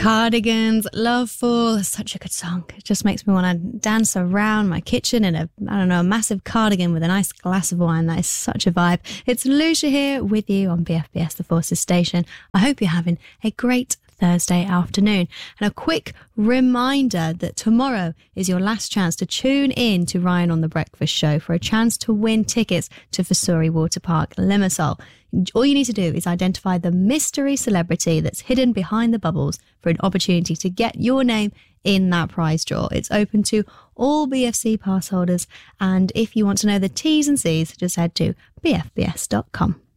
Cardigans, Loveful, such a good song. It just makes me want to dance around my kitchen in a massive cardigan with a nice glass of wine. That is such a vibe. It's Lucia here with you on BFBS The Forces Station. I hope you're having a great Thursday afternoon. And a quick reminder that tomorrow is your last chance to tune in to Ryan on the Breakfast Show for a chance to win tickets to Vasuri Water Park, Limassol. All you need to do is identify the mystery celebrity that's hidden behind the bubbles for an opportunity to get your name in that prize draw. It's open to all BFC pass holders. And if you want to know the T's and C's, just head to bfbs.com.